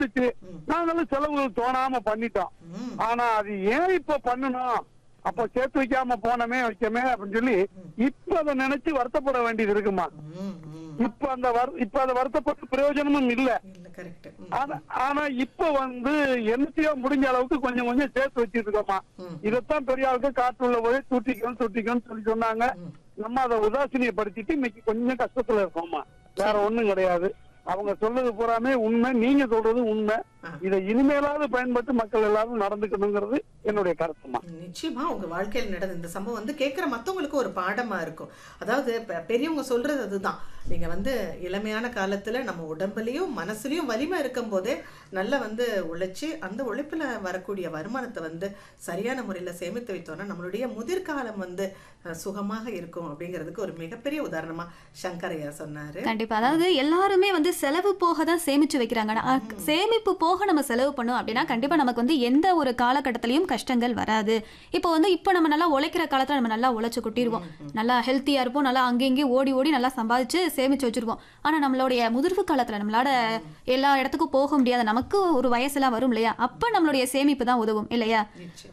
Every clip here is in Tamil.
கொடுத்துச்சு. நாங்களும் செலவுகள் தோணாம பண்ணிட்டோம். ஆனா அது ஏன் இப்ப பண்ணணும், அப்ப சேர்த்து வைக்காம போனமே வைக்கமே அப்படின்னு சொல்லி இப்ப அதை நினைச்சு வருத்தப்பட வேண்டியது இருக்குமா. இப்ப அதை வருத்தப்பட்ட பிரயோஜனமும் இல்ல. ஆனா இப்ப என்னத்தையோ முடிஞ்ச அளவுக்கு கொஞ்சம் கொஞ்சம் சேர்த்து வச்சிட்டு இருக்கோமா. இதத்தான் பெரிய ஆளுக்கு காற்றுள்ள போய் தூட்டிக்கணும் சொல்லி சொன்னாங்க. நம்ம அதை உதாசீனியப்படுத்திட்டு இன்னைக்கு கொஞ்சம் கஷ்டத்துல இருக்கோமா. வேற ஒண்ணும் கிடையாது. அவங்க சொல்றது பூராமே உண்மை, நீங்க சொல்றது உண்மை. இதை இனிமேலாவது பயன்பட்டு மக்கள் எல்லாரும் நடந்துக்கணுங்கிறது என்னுடைய கருத்துமா. நிச்சயமா உங்க வாழ்க்கையில் நடந்த இந்த சம்பவம் கேட்கிற மத்தவங்களுக்கு ஒரு பாடமா இருக்கும். அதாவது பெரியவங்க சொல்றது அதுதான், நீங்க இளமையான காலத்துல நம்ம உடம்புலயும் மனசுலயும் வலிமை இருக்கும் போதே நல்லா உழைச்சு அந்த உழைப்புல வரக்கூடிய வருமானத்தை சரியான முறையில சேமித்து வைத்தோம்னா நம்மளுடைய முதிர்காலம் சுகமாக இருக்கும் அப்படிங்கிறதுக்கு ஒரு மிகப்பெரிய உதாரணமா சங்கரையா சொன்னாரு. கண்டிப்பா. அதாவது எல்லாருமே செலவு போக தான் சேமிச்சு வைக்கிறாங்க. சேமிப்பு போக நம்ம செலவு பண்ணோம் அப்படின்னா கண்டிப்பா நமக்கு எந்த ஒரு காலகட்டத்திலையும் கஷ்டங்கள் வராது. இப்போ நம்ம நல்லா உழைக்கிற காலத்துல நம்ம நல்லா உழைச்சு கொட்டிடுவோம், நல்லா ஹெல்த்தியா இருப்போம், நல்லா அங்கேயும் ஓடி ஓடி நல்லா சம்பாதிச்சு சேமிச்சு வச்சிருவோம். ஆனா நம்மளுடைய முதிர்வு காலத்துல நம்மளால எல்லா இடத்துக்கும் போக முடியாது, நமக்கு ஒரு வயசுலாம் வரும் இல்லையா, அப்ப நம்மளுடைய சேமிப்பு தான் உதவும் இல்லையா.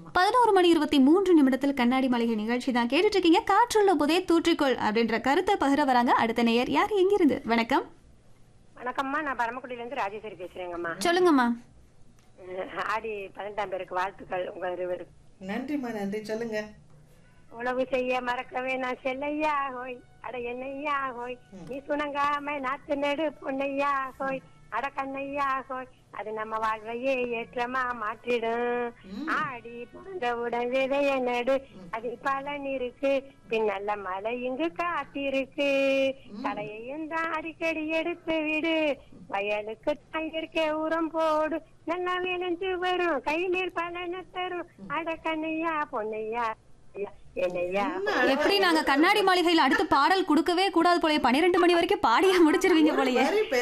11:23 கண்ணாடி மாளிகை நிகழ்ச்சி தான் கேட்டுட்டு இருக்கீங்க. காற்றுள்ள போதே தூற்றிக்கொள் அப்படின்ற கருத்தை பகிர வராங்க அடுத்த நேயர். யார் எங்கிருந்து? வணக்கம். வணக்கம்மா, நான் பரமக்குடியில இருந்து ராஜேஸ்வரி பேசுறேங்கம்மா. சொல்லுங்கம்மா. ஆடி 18ஆம் பேருக்கு வாழ்த்துக்கள் உங்க இருவருக்கு. நன்றிம்மா, நன்றி. சொல்லுங்க. உணவு செய்ய மறக்கவே நான் செல்லையா ஹோய், அட என்னையா ஹோய், நீ சுணங்காம நாத்து நெடு பொன்னையா ஹோய், அட கண்ணையா ஹோய், அது நம்ம வாழ்வையே ஏற்றமா மாற்றிடும். ஆடி பிறந்தவுடன் விதைய நடு, அது பலன் இருக்கு, பின் நல்ல மழை இங்கு காத்திருக்கு. களையையும் தான் அடிக்கடி எடுத்து விடு, வயலுக்கு தங்கிருக்க உரம் போடு, நல்லா விளைஞ்சு வரும், கை மேல் பலனை தரும், அட கண்ணையா பொன்னையா. எப்படி நாங்க கண்ணாடி மாளிகையில அடுத்து பாடல் கொடுக்கவே கூடாது போலயே, 12 மணி வரைக்கும் பாடியா முடிச்சிருவீங்க போலயே.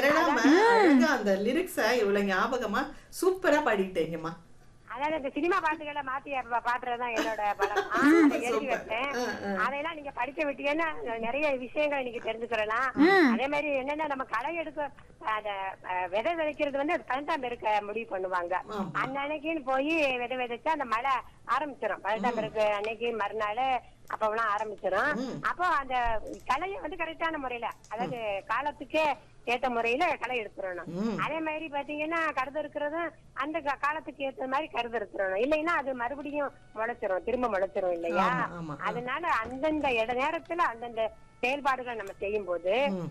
அந்த லிரிக்ஸ இவ்வளவு ஞாபகமா சூப்பரா பாடிட்டீங்கம்மா. அதாவது இந்த சினிமா பாட்டுகளை மாத்தி பாடுறதுதான் என்னோட பலம். எழுதி வச்சேன். அதையெல்லாம் நீங்க படிக்க விட்டீங்கன்னா நிறைய விஷயங்கள் நீங்க தெரிஞ்சுக்கிறலாம். அதே மாதிரி என்னன்னா நம்ம களை எடுக்க அத விதை விதைக்கிறது 18ஆம் பேருக்கு முடிவு பண்ணுவாங்க. அன்னைக்குன்னு போய் விதை விதைச்சா அந்த மழை ஆரம்பிச்சிடும். 18ஆம் பேருக்கு அன்னைக்கு மறுநாள் அப்பெல்லாம் ஆரம்பிச்சிடும். அப்போ அந்த களைய கரெக்டான முறையில, அதாவது காலத்துக்கே ஏத்த முறையில களை எடுத்துடணும். அதே மாதிரி பாத்தீங்கன்னா கருது இருக்கிறதும் அந்த காலத்துக்கு ஏத்த மாதிரி கருது எடுத்துடணும். இல்லைன்னா அது மறுபடியும் முளைச்சிரும், திரும்ப முளைச்சிரும் இல்லையா. அதனால அந்தந்த நேரத்துல அந்தந்த செயல்பாடுகள் நம்ம செய்யும் போது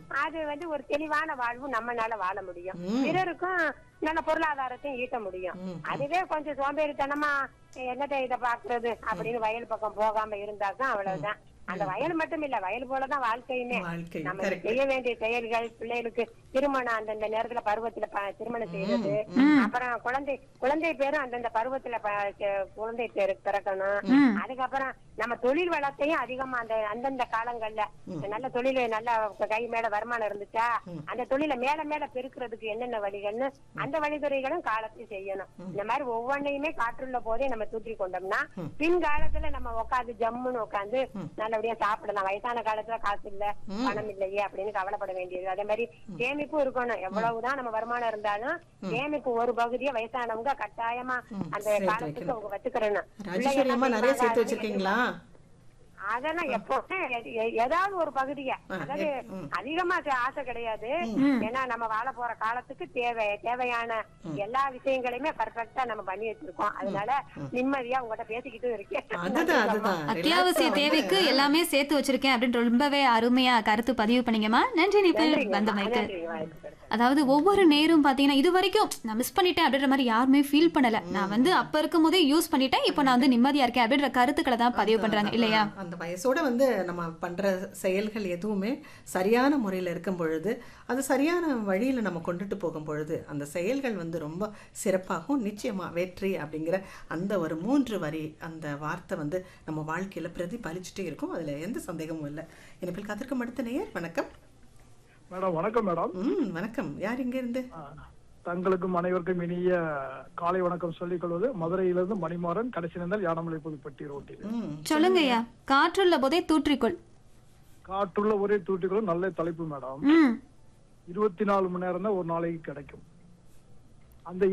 அது ஒரு தெளிவான வாழ்வு நம்மளால வாழ முடியும், பிறருக்கும் நல்ல பொருளாதாரத்தையும் ஈட்ட முடியும். அதுவே கொஞ்சம் சோம்பேறித்தனமா என்னத்தை இதை பாக்குறது அப்படின்னு வயல் பக்கம் போகாம இருந்தாதான் அவ்வளவுதான். அந்த வயல் மட்டும் இல்ல, வயல் போலதான் வாழ்க்கையுமே. நம்ம செய்ய வேண்டிய செயல்கள், பிள்ளைகளுக்கு திருமணம் அந்தந்த நேரத்துல பருவத்துல திருமணம் செய்யறது, அப்புறம் குழந்தை பேரும் அந்தந்த பருவத்துல குழந்தை பிறக்கணும். அதுக்கப்புறம் நம்ம தொழில் வளத்தையும் அதிகமா அந்தந்த காலங்கள்ல நல்ல தொழில் நல்ல கை மேல வருமானம் இருந்துச்சா அந்த தொழிலை மேல மேல பெருக்கிறதுக்கு என்னென்ன வழிகள்னு அந்த வழிதுறைகளும் காலத்தையும் செய்யணும். இந்த மாதிரி ஒவ்வொன்னையுமே காற்றுள்ள போதே நம்ம தூற்றி கொண்டோம்னா பின்காலத்துல நம்ம உட்காந்து ஜம்முன்னு உட்காந்து நல்லபடியா சாப்பிடலாம். வயசான காலத்துல காசு இல்ல பணம் இல்லையே அப்படின்னு கவலைப்பட வேண்டியது. அதே மாதிரி சேமிப்பும் இருக்கணும். எவ்வளவுதான் நம்ம வருமானம் இருந்தாலும் சேமிப்பு ஒரு பகுதியை வயசானவங்க கட்டாயமா அந்த காலத்துக்கு அவங்க வச்சுக்கிறணும். நிறைய சேர்த்து வச்சிருக்கீங்களா? அதெல்லாம் எப்பவுமே ஏதாவது ஒரு பகுதிய, அதாவது அதிகமா ஆசை கிடையாது. ஏன்னா நம்ம வாழ போற காலத்துக்கு தேவையான எல்லா விஷயங்களையுமே பர்ஃபெக்டா நம்ம பண்ணி வச்சிருக்கோம். அதனால நிம்மதியா உங்ககிட்ட பேசிக்கிட்டு இருக்கேன். அத்தியாவசிய தேவைக்கு எல்லாமே சேர்த்து வச்சிருக்கேன் அப்படின்னு ரொம்பவே அருமையா கருத்து பதிவு பண்ணீங்கம்மா. நன்றி. நீ வந்தமைக்கு. அதாவது ஒவ்வொரு நேரம் பாத்தீங்கன்னா இது வரைக்கும் நான் மிஸ் பண்ணிட்டேன் அப்படின்ற மாதிரி யாருமே ஃபீல் பண்ணல. நான் அப்ப இருக்கும் போதே யூஸ் பண்ணிட்டேன், இப்போ நான் நிம்மதியா இருக்கேன் அப்படின்ற கருத்துக்களை தான் பதிவு பண்றாங்க இல்லையா. அந்த வயசோட நம்ம பண்ற செயல்கள் எதுவுமே சரியான முறையில இருக்கும் பொழுது, அது சரியான வழியில நம்ம கொண்டுட்டு போகும் பொழுது அந்த செயல்கள் ரொம்ப சிறப்பாகவும் நிச்சயமா வெற்றி அப்படிங்கிற அந்த ஒரு 3 வரி அந்த வார்த்தை நம்ம வாழ்க்கையில பிரதிபலிச்சுட்டே இருக்கும். அதுல எந்த சந்தேகமும் இல்லை. எனக்கு காத்திருக்கும் அடுத்த நேயர். வணக்கம் மேடம். வணக்கம் மேடம். வணக்கம். யார் இங்க இருந்து? தங்களுக்கும் அனைவருக்கும் இனிய காலை வணக்கம் சொல்லிக் கொள்வது மதுரையிலிருந்து மணிமாறன், கடைசி நேர்ந்தால் யானமலை புதுப்பட்டி ரோட்டில். சொல்லுங்க ஐயா. காற்றுள்ள போதே தூற்றிக்கொள். காற்றுள்ள ஒரே தூற்றிக்கொள் நல்ல தலைப்பு மேடம். 24 மணி நேரம் தான் ஒரு நாளைக்கு கிடைக்கும். அந்த